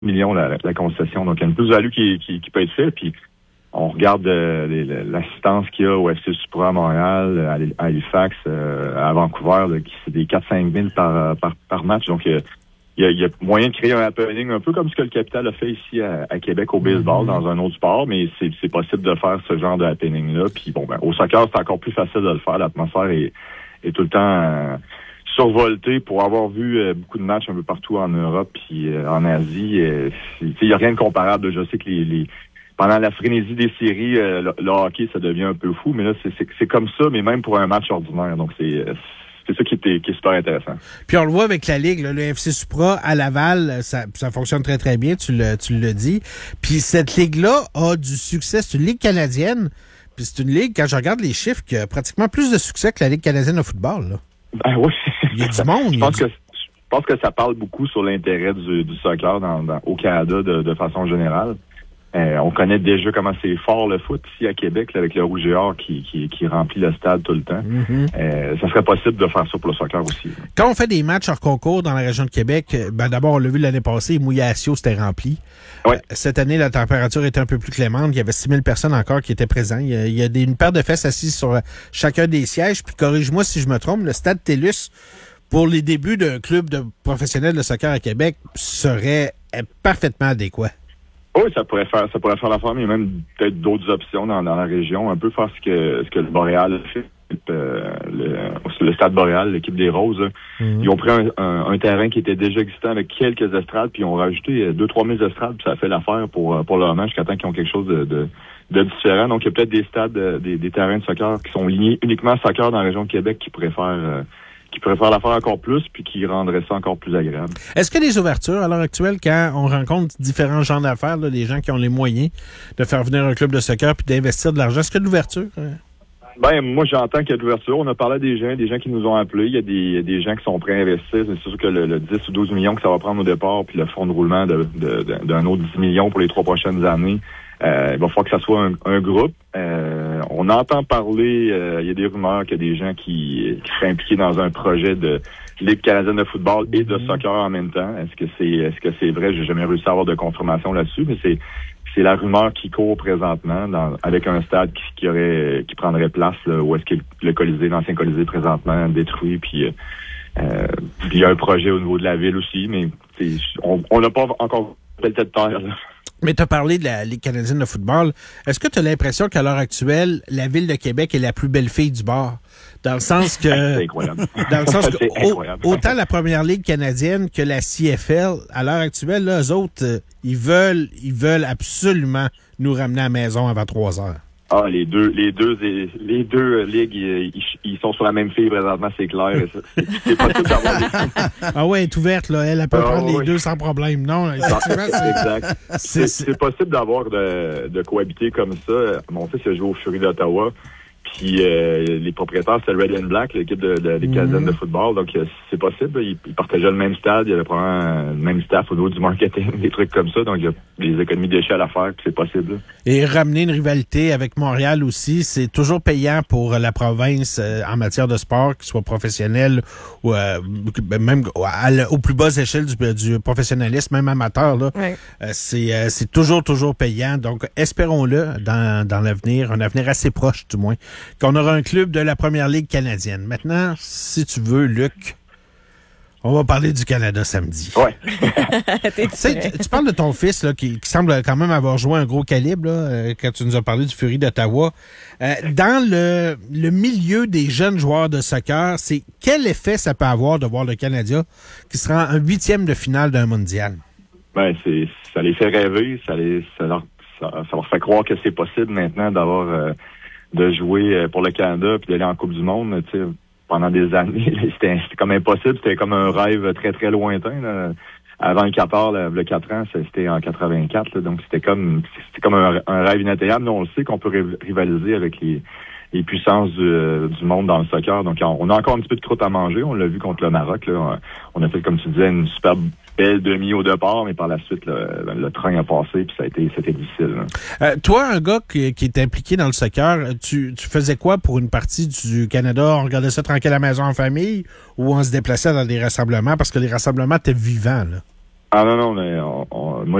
millions la concession. Donc, il y a une plus-value qui peut être faite. Puis, on regarde l'assistance qu'il y a au FC Supra à Montréal, à Halifax, à Vancouver, c'est des 4-5 000 par match. Donc, il y a moyen de créer un happening un peu comme ce que le Capital a fait ici à Québec au baseball, dans un autre sport, mais c'est possible de faire ce genre de happening-là. Puis bon, au soccer, c'est encore plus facile de le faire. L'atmosphère est tout le temps survoltée. Pour avoir vu beaucoup de matchs un peu partout en Europe puis en Asie, il n'y a rien de comparable. Je sais que pendant la frénésie des séries, le hockey, ça devient un peu fou, mais là, c'est comme ça, mais même pour un match ordinaire. Donc, c'est ça qui est super intéressant. Puis on le voit avec la Ligue, là, le FC Supra à Laval, ça fonctionne très, très bien, tu le dis. Puis cette Ligue-là a du succès. C'est une Ligue canadienne. Puis c'est une Ligue, quand je regarde les chiffres, qui a pratiquement plus de succès que la Ligue canadienne de football. Là. Ben oui. Il y a du monde. Je pense que ça parle beaucoup sur l'intérêt du soccer au Canada de façon générale. On connaît déjà comment c'est fort le foot ici à Québec, là, avec le Rouge et Or qui remplit le stade tout le temps. Mm-hmm. Ça serait possible de faire ça pour le soccer aussi. Quand on fait des matchs hors concours dans la région de Québec, d'abord, on l'a vu l'année passée, Mouillasio, c'était rempli. Ouais. Cette année, la température était un peu plus clémente. Il y avait 6 000 personnes encore qui étaient présentes. Il y a une paire de fesses assises sur chacun des sièges. Puis corrige-moi si je me trompe, le stade TELUS, pour les débuts d'un club de professionnels de soccer à Québec, serait parfaitement adéquat. Oui, ça pourrait faire l'affaire, mais il y a même peut-être d'autres options dans la région, un peu faire ce que le Boréal fait, le Stade Boréal, l'équipe des Roses. Ils ont pris un terrain qui était déjà existant avec quelques estrades, puis ils ont rajouté 2-3 000 estrades, puis ça a fait l'affaire pour le moment jusqu'à temps qu'ils ont quelque chose de différent. Donc, il y a peut-être des stades, des terrains de soccer qui sont liés uniquement à soccer dans la région de Québec qui pourraient faire l'affaire encore plus, puis qui rendrait ça encore plus agréable. Est-ce qu'il y a des ouvertures à l'heure actuelle quand on rencontre différents genres d'affaires, là, des gens qui ont les moyens de faire venir un club de soccer puis d'investir de l'argent? Est-ce qu'il y a de l'ouverture? Ben, moi, j'entends qu'il y a de l'ouverture. On a parlé des gens qui nous ont appelés. Il y a des gens qui sont prêts à investir. C'est sûr que le 10 ou 12 millions que ça va prendre au départ, puis le fonds de roulement d'un autre 10 millions pour les 3 prochaines années, il va falloir que ça soit un groupe. On entend parler, il y a des rumeurs qu'il y a des gens qui seraient impliqués dans un projet de Ligue canadienne de football et de soccer en même temps. Est-ce que c'est vrai? J'ai jamais réussi à avoir de confirmation là-dessus, mais c'est la rumeur qui court présentement avec un stade qui prendrait place là, où est-ce que le Colisée, l'ancien Colisée présentement détruit, puis il y a un projet au niveau de la ville aussi, mais on n'a pas encore fait cette terre là. Mais tu as parlé de la Ligue canadienne de football. Est-ce que tu as l'impression qu'à l'heure actuelle, la ville de Québec est la plus belle fille du bord? Dans le sens que... C'est incroyable. Dans le sens que autant la Première Ligue canadienne que la CFL, à l'heure actuelle, là, eux autres, ils veulent absolument nous ramener à la maison avant 3 heures. Ah, les deux ligues, ils sont sur la même fille présentement, c'est clair. C'est possible d'avoir Ah ouais, elle est ouverte, là. Elle peut prendre les deux sans problème. Non, effectivement, exact. C'est possible d'avoir de cohabiter comme ça. Mon fils a joué au Fury d'Ottawa. Puis les propriétaires, c'était le Red and Black, l'équipe de canadienne de football. Donc, c'est possible. Ils partageaient le même stade. Il y avait probablement le même staff au niveau du marketing, des trucs comme ça. Donc, il y a des économies d'échelle à faire, puis c'est possible. Et ramener une rivalité avec Montréal aussi, c'est toujours payant pour la province en matière de sport, qu'il soit professionnel ou même aux plus basses échelles du professionnalisme, même amateur. Là. Ouais. C'est toujours payant. Donc, espérons-le dans l'avenir, un avenir assez proche du moins, qu'on aura un club de la Première Ligue canadienne. Maintenant, si tu veux, Luc, on va parler du Canada samedi. Ouais. Tu parles de ton fils là, qui semble quand même avoir joué un gros calibre là, quand tu nous as parlé du Fury d'Ottawa. Dans le milieu des jeunes joueurs de soccer, c'est quel effet ça peut avoir de voir le Canadien qui sera un 8e de finale d'un mondial? Ben, ça les fait rêver, ça leur fait croire que c'est possible maintenant d'avoir de jouer pour le Canada puis d'aller en Coupe du Monde, tu sais. Pendant des années, c'était comme impossible, c'était comme un rêve très, très lointain. Là. Avant le Qatar, le 4 ans, c'était en 84, là, donc c'était comme un rêve inatteignable. Nous, on le sait qu'on peut rivaliser avec les puissances du monde dans le soccer. Donc, on a encore un petit peu de croûte à manger. On l'a vu contre le Maroc. Là. On a fait, comme tu disais, une super belle demi au départ, mais par la suite, le train a passé, puis c'était difficile. Toi, un gars qui est impliqué dans le soccer, tu faisais quoi pour une partie du Canada? On regardait ça tranquille à la maison en famille ou on se déplaçait dans des rassemblements? Parce que les rassemblements étaient vivants, là. Ah non, moi